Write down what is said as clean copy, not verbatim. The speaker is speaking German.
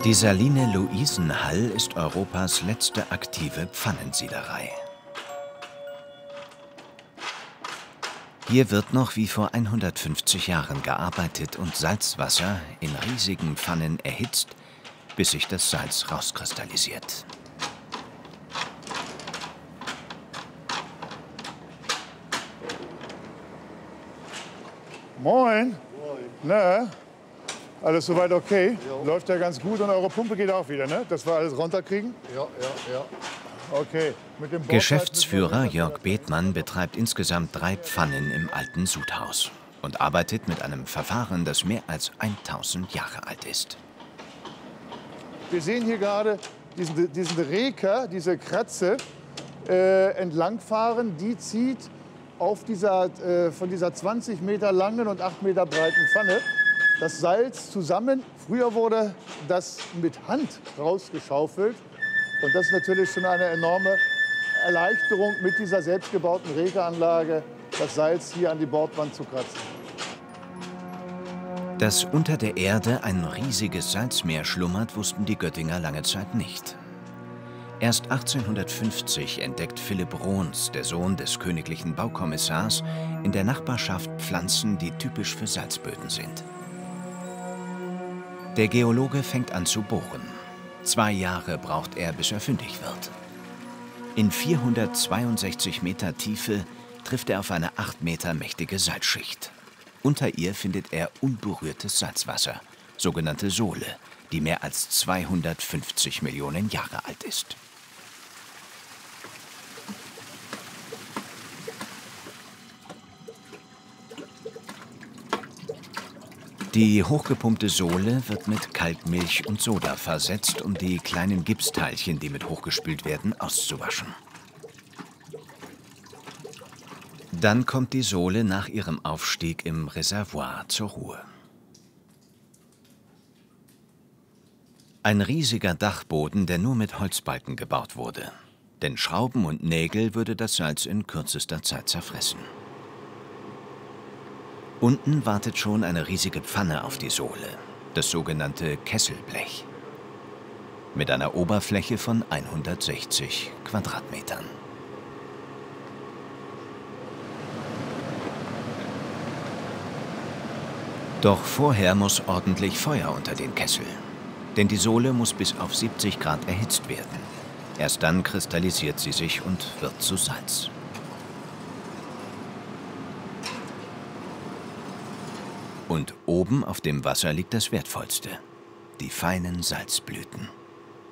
Die Saline Luisenhall ist Europas letzte aktive Pfannensiederei. Hier wird noch wie vor 150 Jahren gearbeitet und Salzwasser in riesigen Pfannen erhitzt, bis sich das Salz rauskristallisiert. Moin. Moin. Na, alles soweit okay? Jo. Läuft ja ganz gut und eure Pumpe geht auch wieder, ne? Dass wir alles runterkriegen? Ja. Okay. Mit dem Geschäftsführer Jörg Bethmann betreibt insgesamt 3 Pfannen im alten Sudhaus und arbeitet mit einem Verfahren, das mehr als 1000 Jahre alt ist. Wir sehen hier gerade diesen Reker, diese Kratze, entlangfahren. Die zieht auf von dieser 20 Meter langen und 8 Meter breiten Pfanne das Salz zusammen. Früher wurde das mit Hand rausgeschaufelt. Und das ist natürlich schon eine enorme Erleichterung, mit dieser selbstgebauten Rekeranlage das Salz hier an die Bordwand zu kratzen. Dass unter der Erde ein riesiges Salzmeer schlummert, wussten die Göttinger lange Zeit nicht. Erst 1850 entdeckt Philipp Rohns, der Sohn des königlichen Baukommissars, in der Nachbarschaft Pflanzen, die typisch für Salzböden sind. Der Geologe fängt an zu bohren. 2 Jahre braucht er, bis er fündig wird. In 462 Meter Tiefe trifft er auf eine 8 Meter mächtige Salzschicht. Unter ihr findet er unberührtes Salzwasser, sogenannte Sole, die mehr als 250 Millionen Jahre alt ist. Die hochgepumpte Sole wird mit Kaltmilch und Soda versetzt, um die kleinen Gipsteilchen, die mit hochgespült werden, auszuwaschen. Dann kommt die Sole nach ihrem Aufstieg im Reservoir zur Ruhe. Ein riesiger Dachboden, der nur mit Holzbalken gebaut wurde. Denn Schrauben und Nägel würde das Salz in kürzester Zeit zerfressen. Unten wartet schon eine riesige Pfanne auf die Sole, das sogenannte Kesselblech. Mit einer Oberfläche von 160 Quadratmetern. Doch vorher muss ordentlich Feuer unter den Kessel. Denn die Sole muss bis auf 70 Grad erhitzt werden. Erst dann kristallisiert sie sich und wird zu Salz. Und oben auf dem Wasser liegt das Wertvollste: die feinen Salzblüten.